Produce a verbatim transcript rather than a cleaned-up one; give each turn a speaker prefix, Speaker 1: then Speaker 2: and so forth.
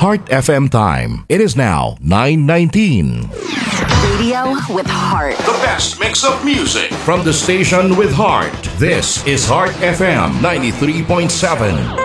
Speaker 1: Heart F M time. It is now nine nineteen.
Speaker 2: Radio with heart.
Speaker 1: The best mix of music from the station with heart. This is Heart F M ninety-three point seven.